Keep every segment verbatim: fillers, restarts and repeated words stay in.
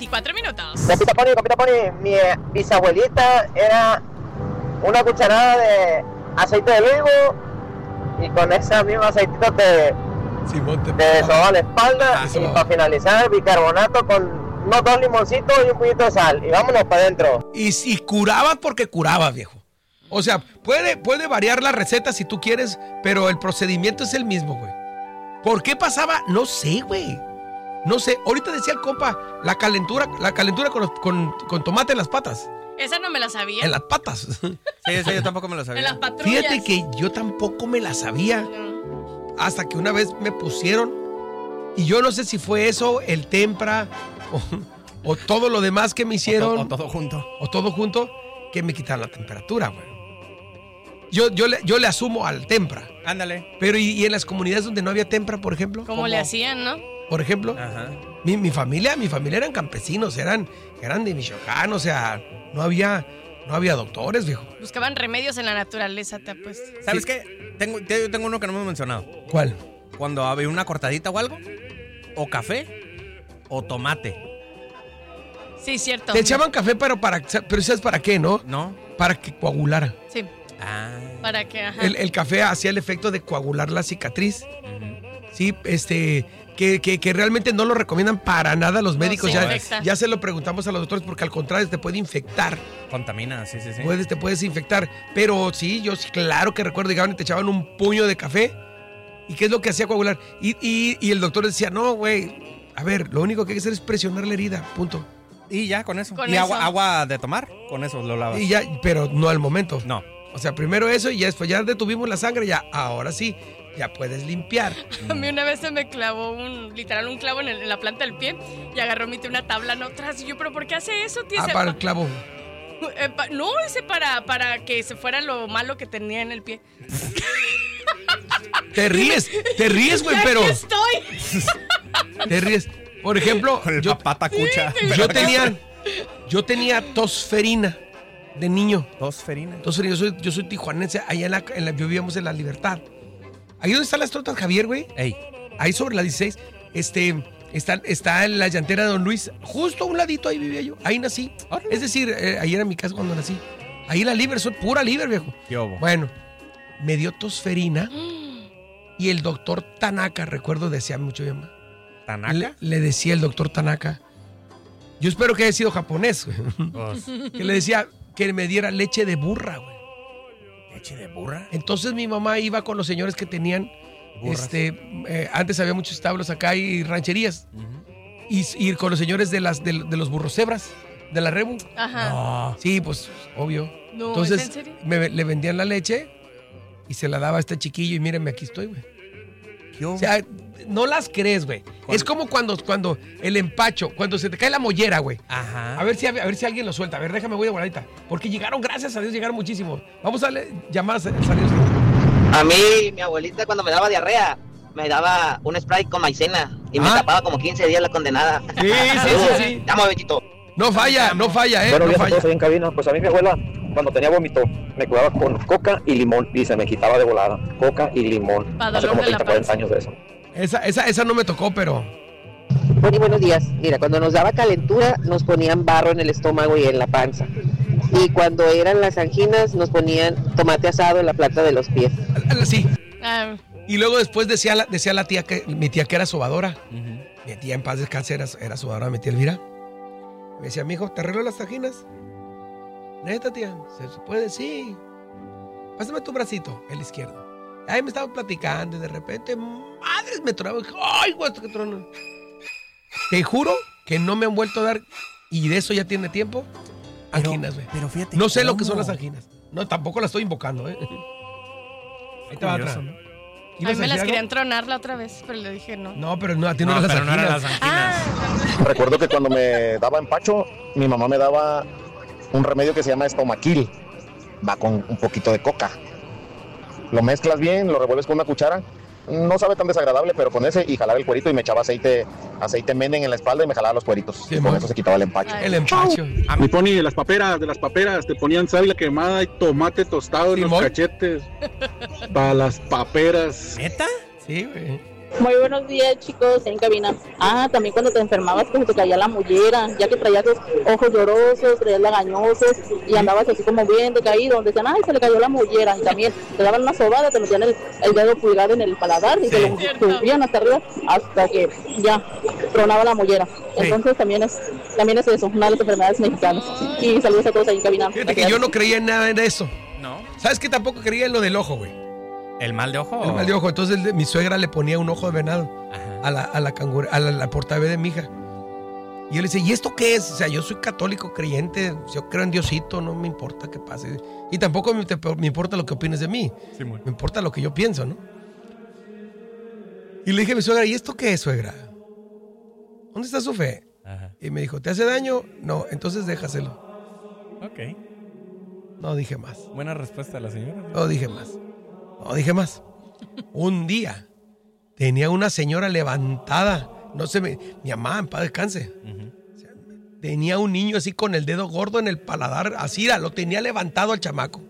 veinticuatro minutos. Capita Pony, Capita Pony, mi bisabuelita era una cucharada de aceite de olivo y con ese mismo aceitito te, sí, te, te desahogaba la espalda. Ah, y para finalizar, bicarbonato con unos dos limoncitos y un poquito de sal. Y vámonos para adentro. Y si curabas porque curabas, viejo. O sea, puede, puede variar la receta si tú quieres, pero el procedimiento es el mismo, güey. ¿Por qué pasaba? No sé, güey. No sé. Ahorita decía el compa, la calentura, la calentura con, con, con tomate en las patas. Esa no me la sabía. En las patas. Sí, esa yo tampoco me la sabía. En las patrullas. Fíjate que yo tampoco me la sabía. No. Hasta que una vez me pusieron. Y yo no sé si fue eso, el tempra, o, o todo lo demás que me hicieron. O, to, o todo junto. O todo junto, que me quitaron la temperatura, güey. Yo, yo, le, yo le asumo al tempra. Ándale. Pero ¿y, y en las comunidades donde no había tempra, por ejemplo? ¿Cómo, ¿Cómo? le hacían, no? Por ejemplo, Ajá. Mi, mi familia, mi familia eran campesinos, eran, eran de Michoacán, o sea, no había, no había doctores, viejo. Buscaban remedios en la naturaleza, te apuesto. ¿Sabes Sí. qué? Tengo, yo tengo uno que no me he mencionado. ¿Cuál? Cuando había una cortadita o algo, o café, o tomate. Sí, cierto. Te echaban café, pero para, pero ¿sabes para qué, no? ¿No? Para que coagulara. Sí. Ah. Para que, ajá. El, el café hacía el efecto de coagular la cicatriz. Uh-huh. Sí, este, que, que, que realmente no lo recomiendan para nada los No, médicos. sí, ya, infecta. ya se lo preguntamos a los doctores porque al contrario te puede infectar. Contamina, sí, sí, sí. Puedes, te puedes infectar. Pero sí, yo sí, claro que recuerdo, llegaban y te echaban un puño de café. ¿Y qué es lo que hacía coagular? Y, y, y el doctor decía, no, güey, a ver, lo único que hay que hacer es presionar la herida, punto. Y ya, con eso. Con y eso. Agua, agua de tomar, con eso lo lavas. Y ya, pero no al momento. No. O sea, primero eso y ya después ya detuvimos la sangre, ya, ahora sí, ya puedes limpiar. A mí una vez se me clavó un, literal, un clavo en, el, en la planta del pie y agarró mi tía una tabla no atrás. Y yo, ¿pero por qué hace eso, tía? Ah, Se- para el clavo. eh, pa- no, ese para, para que se fuera lo malo que tenía en el pie. Te ríes, te ríes, güey, Ya pero aquí estoy. te ríes. Por ejemplo, Con el yo, papata cucha. yo tenía, yo tenía tosferina de niño. Tosferina. Tosferina, yo soy, yo soy tijuanense, allá en la, en la, vivíamos en La Libertad. Ahí donde están las tortas, Javier, güey. Ey. Ahí sobre la dieciséis, este, está, está en la llantera de Don Luis. Justo a un ladito ahí vivía yo. Ahí nací. Es decir, eh, ahí era mi casa cuando nací. Ahí la liber, soy pura liber, viejo. ¿Qué hubo? Bueno, me dio tosferina y el doctor Tanaka, recuerdo, decía mucho mi mamá. ¿Tanaka? Le, le decía el doctor Tanaka. Yo espero que haya sido japonés, güey. Pues, Que le decía que me diera leche de burra, güey. ¿leche de burra? Entonces mi mamá iba con los señores que tenían, Burras. este, eh, antes había muchos establos acá y rancherías, Uh-huh. y ir con los señores de las de, de los burros cebras, de la Rebu. Ajá. No. Sí, pues, obvio. No, Entonces ¿es en serio? me, le vendían la leche y se la daba a este chiquillo y mírenme, aquí estoy, güey. ¿Qué hubo? O sea, no las crees, güey. Es como cuando, cuando el empacho, cuando se te cae la mollera, güey. Ajá. A ver, si, a ver si alguien lo suelta. A ver, déjame, voy de voladita. Porque llegaron, gracias a Dios, llegaron muchísimos. Vamos a darle llamadas al salir. A mí, mi abuelita cuando me daba diarrea, me daba un spray con maicena y me Ah. tapaba como quince días la condenada. Sí, sí, sí, sí. Te amo, Betito. No falla, no falla, ¿eh? Buenos No días a falla. todos ahí en cabina. Pues a mí mi abuela, cuando tenía vómito, me cuidaba con coca y limón y se me quitaba de volada. Coca y limón. Pa' Hace dolor como de la treinta, cuarenta panza. años de eso. Esa, esa, esa no me tocó, pero... Bueno, buenos días. Mira, cuando nos daba calentura, nos ponían barro en el estómago y en la panza. Y cuando eran las anginas, nos ponían tomate asado en la planta de los pies. Sí. Ah, Y luego después decía la, decía la tía que mi tía que era sobadora. Uh-huh. Mi tía en paz descanse era, era sobadora, mi tía Elvira. Me decía, mijo, ¿te arreglo las tajinas? Neta, tía, ¿se se puede? Sí. Pásame tu bracito, el izquierdo. Ahí me estaban platicando y de repente, madres, me tronaba. ¡Ay, güey, qué trono! Te juro que no me han vuelto a dar, y de eso ya tiene tiempo, Pero- anginas, güey. Pero fíjate. No sé lo cómo. que son las anginas. No, tampoco las estoy invocando, ¿eh? Ahí te va Curioso, otra. ¿no? a ¿Ibas mí me decir las algo? querían tronar la otra vez, pero le dije no. No, pero no, a ti no, No, eran las pero no eran anginas. las anginas. Ah, Recuerdo que cuando me daba empacho, mi mamá me daba un remedio que se llama estomaquil. Va con un poquito de coca. Lo mezclas bien, lo revuelves con una cuchara. No sabe tan desagradable, pero con ese y jalaba el cuerito y me echaba aceite, aceite Menen en la espalda y me jalaba los cueritos. Sí, y con mon. eso se quitaba el empacho. Ay. El empacho. Mi Pony, de las paperas, de las paperas, te ponían sábila quemada y tomate tostado en Simón. los cachetes. Para las paperas. ¿Neta? Sí, güey. Muy buenos días, chicos, en cabina. Ah, también cuando te enfermabas que se te caía la mollera, ya que traías los ojos llorosos, traías lagañosos y andabas así como bien decaído, donde decían, ay, se le cayó la mollera, y también te daban una sobada, te metían el, el dedo pulgado en el paladar y sí, te lo subían hasta arriba hasta que ya tronaba la mollera. Entonces sí. también es también es eso, una de las enfermedades mexicanas. Y saludos a todos ahí en cabina. Fíjate que yo no creía en nada de eso. No. ¿Sabes qué? Tampoco creía en lo del ojo, güey. ¿El mal de ojo? El mal de ojo. Entonces mi suegra le ponía un ojo de venado Ajá. a la, a la cangura, a la, la portabé de mi hija. Y yo le decía, ¿y esto qué es? O sea, yo soy católico, creyente, yo creo en Diosito, no me importa qué pase. Y tampoco me, te, me importa lo que opines de mí. Sí, me importa lo que yo pienso, ¿no? Y le dije a mi suegra, ¿y esto qué es, suegra? ¿Dónde está su fe? Ajá. Y me dijo, ¿te hace daño? No, entonces déjaselo. Ok. No dije más. Buena respuesta de la señora. No dije más. No dije más. Un día tenía una señora levantada, no sé, mi, mi mamá, en paz descanse. Uh-huh. O sea, tenía un niño así con el dedo gordo en el paladar, así era, lo tenía levantado al chamaco.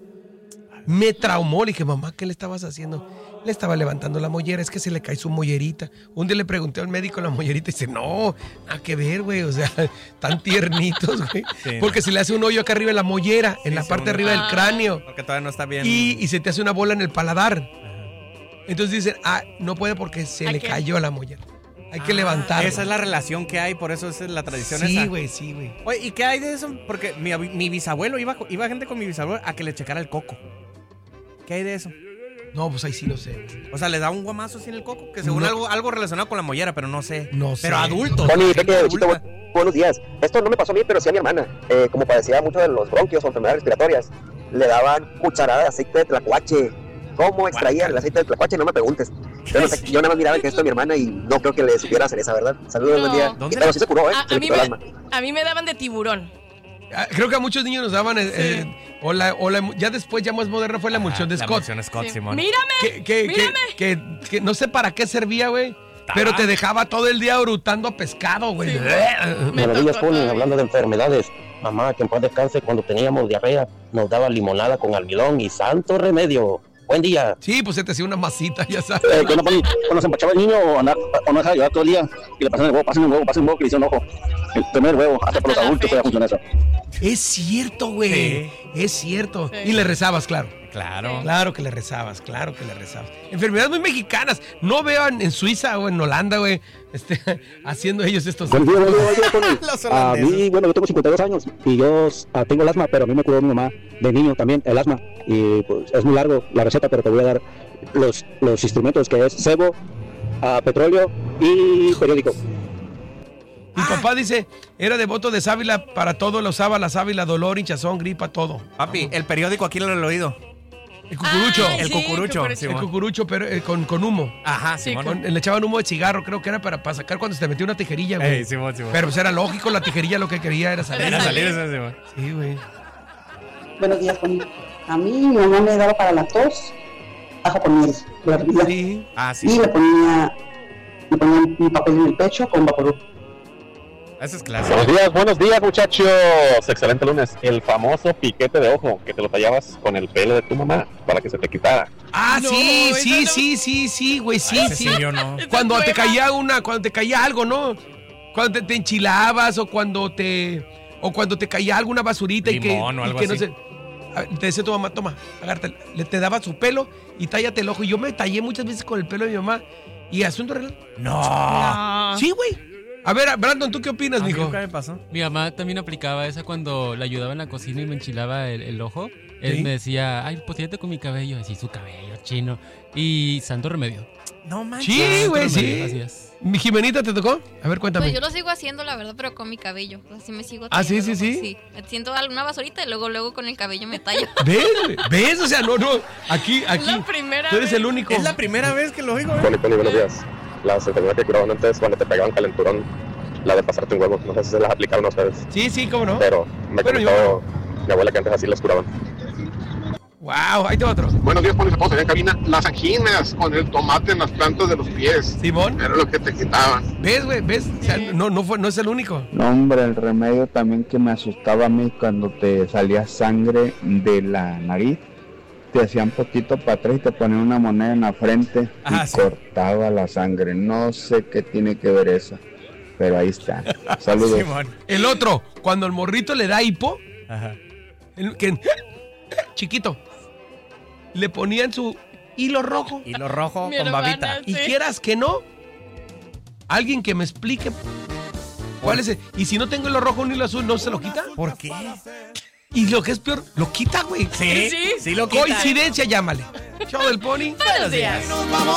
Me traumó, le dije, mamá, ¿qué le estabas haciendo? Le estaba levantando la mollera, es que se le cae su mollerita. Un día le pregunté al médico la mollerita y dice, no, nada que ver, güey, o sea, tan tiernitos, güey. Sí, porque no. se le hace un hoyo acá arriba en la mollera, sí, en la parte de arriba ah, del cráneo. Porque todavía no está bien. Y, y se te hace una bola en el paladar. Entonces dicen, ah, no puede porque se le cayó la mollera. Hay que ah, levantar. Esa es la relación que hay, por eso esa es la tradición sí, esa. Sí, güey, sí, güey. Oye, ¿y qué hay de eso? Porque mi, mi bisabuelo, iba, iba gente con mi bisabuelo a que le checara el coco. ¿Qué hay de eso? No, pues ahí sí no sé. O sea, le da un guamazo así en el coco, que según no. algo, algo relacionado con la mollera, pero no sé. No sé. Pero adultos. Bonnie, bu- buenos días. Esto no me pasó a mí, pero sí a mi hermana. Eh, como padecía mucho de los bronquios o enfermedades respiratorias, le daban cucharada de aceite de tlacuache. ¿Cómo extraían el aceite de tlacuache? No me preguntes. Yo, no sé, yo nada más miraba que esto a mi hermana y no creo que le supiera hacer esa, ¿verdad? Saludos, no. buen día. ¿Dónde? Pero sí se curó, ¿eh? A, se a, mí curó me, a mí me daban de tiburón. Creo que a muchos niños nos daban eh, sí. eh, o la, o la, ya después, ya más moderna fue la emulsión de la Scott. emulsión Scott, sí. Simón. Mírame, que, que, mírame. Que, que, que no sé para qué servía, güey, pero te dejaba todo el día hurutando pescado, güey. Sí. Buenos días, Pony, hablando de enfermedades. Mamá, que en paz descanse, cuando teníamos diarrea, nos daba limonada con almidón y santo remedio. Buen día. Sí, pues se te hacía una masita, ya sabes. Eh, cuando, cuando se empachaba el niño o, andar, o no dejaba llevar todo el día y le pasaban el huevo, pasen un huevo, pasen un huevo que le hicieron ojo. El primer huevo, hasta por los adultos puede funcionar eso. Es cierto, güey. Sí. Es cierto. Sí. Y le rezabas, claro. Claro. Claro que le rezabas, claro que le rezabas. Enfermedades muy mexicanas. No veo en Suiza o en Holanda, güey, este, haciendo ellos estos. Buen día, buen día, buen día, con a mí, bueno, yo tengo cincuenta y dos años y yo uh, tengo el asma, pero a mí me curó mi mamá de niño también, el asma. Y pues es muy largo la receta, pero te voy a dar los, los instrumentos que es cebo, uh, petróleo y periódico. Mi ah. papá dice, era devoto de sábila para todo, lo usaba la sábila, dolor, hinchazón, gripa, todo. Papi, el periódico aquí lo he oído. El cucurucho. Ay, el sí, cucurucho. cucurucho. El cucurucho, pero eh, con, con humo. Ajá, sí. Simón. Con, le echaban humo de cigarro, creo que era para, para sacar cuando se te metió una tijerilla, güey. Ey, Simón, Simón. Pero pues era lógico, la tijerilla lo que quería era salir. Era salir, eso, Simón. Sí, güey. Buenos días, Pony. A mí mi mamá me daba para la tos ajo con miel, la hervía. Sí. Ah, sí. Y le ponía, le ponía un papel en el pecho con vaporú. Eso es clásico. Buenos días, buenos días, muchachos. Excelente lunes. El famoso piquete de ojo que te lo tallabas con el pelo de tu mamá para que se te quitara. Ah, no, sí, sí, no. sí, sí, sí, güey, sí, Ay, sí. sí, yo no. Cuando te caía una, cuando te caía algo, ¿no? Cuando te, te enchilabas o cuando te o cuando te caía alguna basurita Limón y que, o algo y que así. no sé. Te decía tu mamá, toma, agárrate, le te daba su pelo y tállate el ojo. Y yo me tallé muchas veces con el pelo de mi mamá y asunto real. No. No. Sí, güey. A ver, Brandon, ¿tú qué opinas, mijo? ¿Qué me pasó? Mi mamá también aplicaba esa cuando la ayudaba en la cocina y me enchilaba el, el ojo. Él ¿Sí? me decía, ay, pues fíjate con mi cabello, así su cabello chino. Y santo remedio. No manches. Sí, güey, sí. Así es. ¿Mi Jimenita te tocó? A ver, cuéntame. Pues yo lo sigo haciendo, la verdad, pero con mi cabello. Así me sigo ¿Ah, sí, tallando, sí, pues, sí? sí? Siento alguna basurita y luego, luego con el cabello me tallo. ¿Ves? ¿Ves? O sea, no, no. Aquí, aquí. Es la primera Tú eres vez. el único. Es la primera vez que lo oigo, ¿eh? Pony, Pony, buenos días. Las enfermedades que curaban antes cuando te pegaban calenturón, la de pasarte un huevo, no sé si se las aplicaron a ustedes. Sí, sí, cómo no. Pero me Bueno, comentó mi abuela que antes así las curaban. Wow, ahí te va otro. Buenos días, Pony, esposa, allá en cabina. Las anginas con el tomate en las plantas de los pies. Simón. Era lo que te quitaban. ¿Ves, güey? ¿Ves? O sea, no, no, fue, no es el único. No, hombre, el remedio también que me asustaba a mí cuando te salía sangre de la nariz. te hacían poquito para atrás y te ponían una moneda en la frente Ah, y sí. cortaba la sangre. No sé qué tiene que ver eso, pero ahí está. Saludos. Simón. El otro, cuando el morrito le da hipo, Ajá. el- que, chiquito, le ponían su hilo rojo. Hilo rojo Mi con hermana, babita. Y sí. quieras que no, alguien que me explique cuál es el- y si no tengo hilo rojo, un hilo azul, ¿no se lo quita? ¿Por qué? Y lo que es peor, lo quita, güey. Sí, Sí. sí lo quita. Coincidencia, llámale. Show del Pony. Buenos días. Nos vamos